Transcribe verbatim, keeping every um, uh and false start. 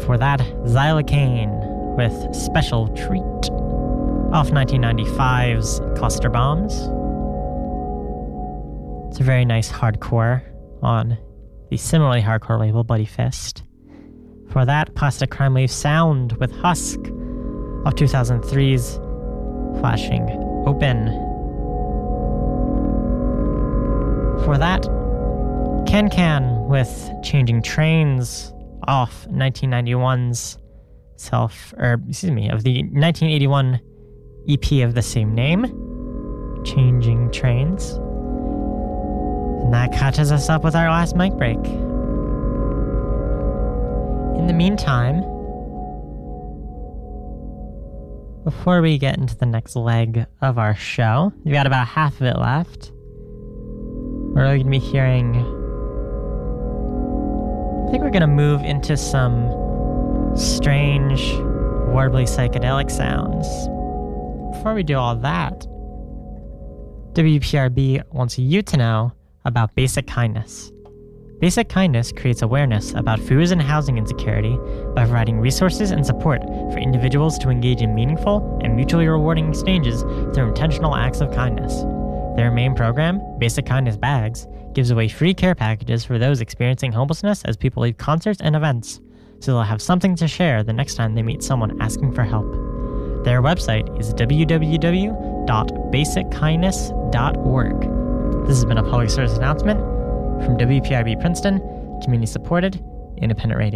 Before that, Xylocaine with Special Treat off nineteen ninety-five's Cluster Bombs. It's a very nice hardcore on the similarly hardcore label Bloody Fist. For that, Plastic Crime Wave Sound with Husk of two thousand three's Flashing Open. For that, Can Can with Changing Trains off nineteen ninety-one's self, or excuse me, of the nineteen eighty-one E P of the same name, Changing Trains. And that catches us up with our last mic break. In the meantime, before we get into the next leg of our show, we've got about half of it left. We're going to be hearing... I think we're going to move into some strange, warbly psychedelic sounds. Before we do all that, W P R B wants you to know about Basic Kindness. Basic Kindness creates awareness about food and housing insecurity by providing resources and support for individuals to engage in meaningful and mutually rewarding exchanges through intentional acts of kindness. Their main program, Basic Kindness Bags, gives away free care packages for those experiencing homelessness as people leave concerts and events, so they'll have something to share the next time they meet someone asking for help. Their website is w w w dot basic kindness dot org. This has been a public service announcement from W P R B Princeton, community-supported, independent radio.